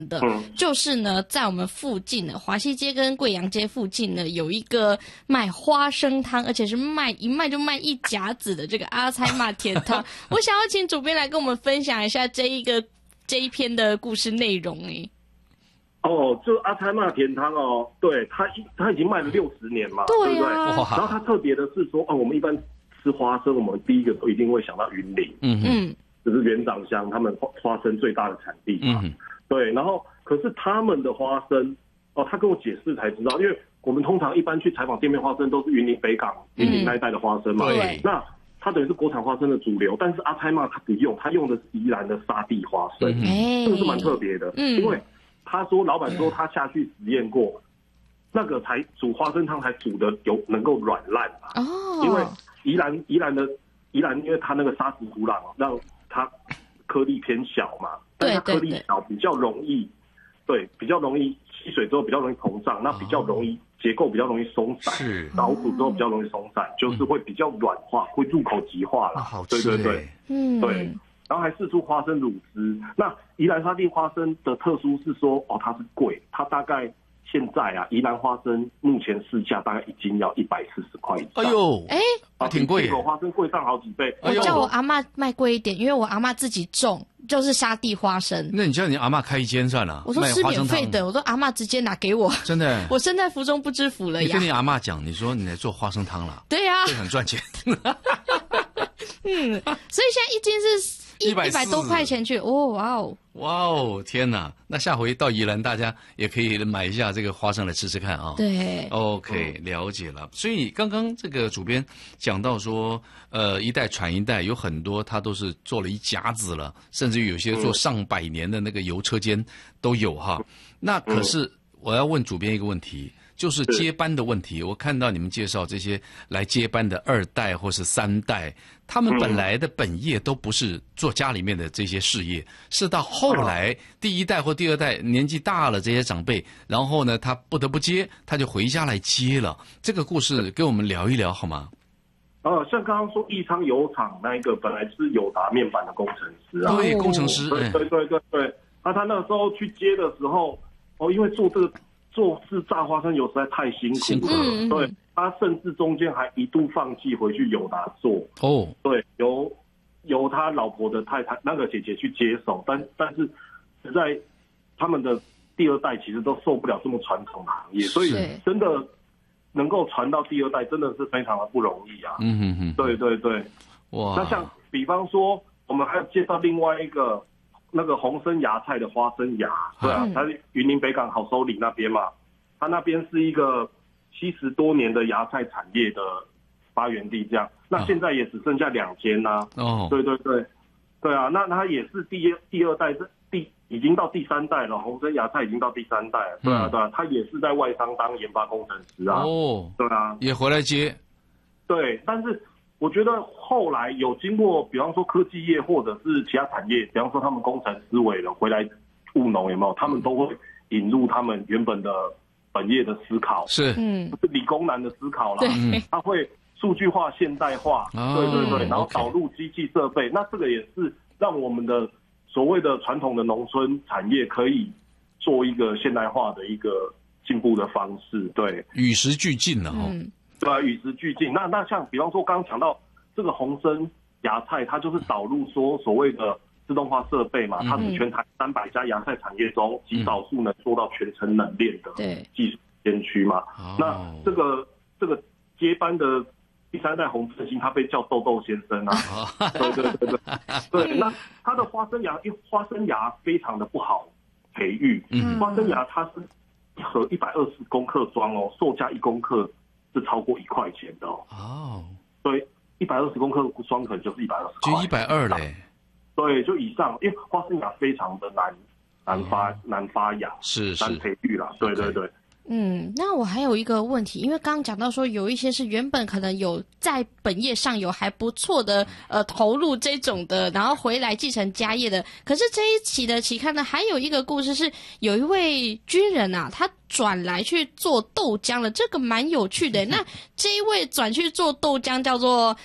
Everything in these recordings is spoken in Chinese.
的，就是呢，在我们附近的华西街跟贵阳街附近呢，有一个卖花生汤，而且是一卖就卖一甲子的这个阿猜嬷甜汤。我想要请主编来跟我们分享一下这一篇的故事内容诶。 就阿猜嬷甜汤哦，对，它已经卖了60年嘛，对不对？然后它特别的是说，我们一般吃花生，我们第一个都一定会想到云林，就是元长乡，他们花生最大的产地嘛。对，然后可是他们的花生，他跟我解释才知道，因为我们通常一般去采访店面花生都是云林北港、云林那一带的花生嘛。对。那它等于是国产花生的主流，但是阿猜嬷它不用，它用的是宜兰的沙地花生，这个是蛮特别的。因为他说老板说他下去实验过，那个才煮花生汤才煮的能够软烂嘛。因为宜兰，因为它那个沙质土壤让它颗粒偏小嘛。但它颗粒小比较容易，比较容易吸水之后比较容易膨胀，那比较容易结构比较容易松散，熬煮之后比较容易松散，就是会比较软化，会入口即化啦。 好吃对，然后还释出花生乳汁。那宜兰沙地花生的特殊是说，它是贵，它大概现在宜兰花生目前市价大概一斤要140块以上。 哎呦，挺贵， 进口花生贵上好几倍。 我叫我阿嬷卖贵一点，因为我阿嬷自己种，就是沙地花生。 那你叫你阿嬷开一间算了。 我说吃免费的，我说阿嬷直接拿给我。真的，我身在福中不知福了呀。 你跟你阿嬷讲，你说你来做花生汤了。 对呀， 这很赚钱。 所以现在一斤是100多块钱去。 哇哦，天哪！那下回到宜兰，大家也可以买一下这个花生来吃吃看啊。 对 ，OK， 了解了。所以刚刚这个主编讲到说，一代传一代，有很多他都是做了一甲子了，甚至于有些做上百年的那个油车间都有哈。那可是我要问主编一个问题。就是接班的问题，我看到你们介绍这些来接班的2代或是3代，他们本来的本业都不是做家里面的这些事业，是到后来第1代或第2代年纪大了，这些长辈，然后呢他不得不接，他就回家来接了。这个故事跟我们聊一聊好吗？ 像刚刚说义昌油厂那一个本来是友达面板的工程师啊， 对，工程师， 对，他那个时候去接的时候，因为做制炸花生油实在太辛苦了，对，他甚至中间还一度放弃回去友达做，对，由他老婆的太太那个姐姐去接手，但是实在他们的第2代其实都受不了这么传统的行业，所以真的能够传到第2代真的是非常的不容易啊。对，哇，那像比方说我们还有介绍另外一个。那个红生芽菜的花生芽，对啊，它是云林北港好收里那边嘛，它那边是一个70多年的芽菜产业的发源地，这样。那现在也只剩下2间啦。对啊，那它也是第2代，已经到第3代了，红生芽菜已经到第3代了。对啊，它也是在外商当研发工程师啊。对啊， 也回来接。 对，但是。我觉得后来有经过，比方说科技业或者是其他产业，比方说他们工程思维了回来务农有没有？他们都会引入他们原本的本业的思考， 是理工男的思考啦。他会数据化、现代化，对，然后导入机器设备，那这个也是让我们的所谓的传统的农村产业可以做一个现代化的一个进步的方式，对， 与时俱进了对啊，与时俱进。那像比方说刚刚讲到这个红生芽菜，它就是导入说所谓的自动化设备嘛，它是全台300家芽菜产业中极少数能做到全程冷链的技术先驱嘛。那这个接班的第3代洪振兴，他被叫豆豆先生啊。对，那他的花生芽，因为花生芽非常的不好培育，花生芽它是一盒120公克装售价1公克。是超过1块钱的所以120公克双可能就是120块， 就120嘞。 对，就以上，因为花生芽非常的难发芽，难培育啦。对。 那我还有一个问题，因为刚刚讲到说有一些是原本可能有在本业上有还不错的投入这种的，然后回来继承家业的。可是这一期的期刊呢，还有一个故事是有一位军人啊，他转来去做豆浆了，这个蛮有趣的。那这一位转去做豆浆叫做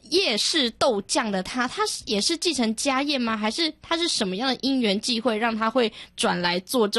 叶氏豆酱的他也是继承家业吗？还是他是什么样的因缘际会让他会转来做